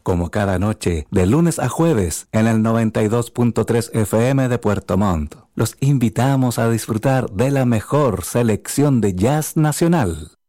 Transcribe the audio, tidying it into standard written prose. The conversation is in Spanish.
como cada noche, de lunes a jueves, en el 92.3 FM de Puerto Montt. Los invitamos a disfrutar de la mejor selección de jazz nacional.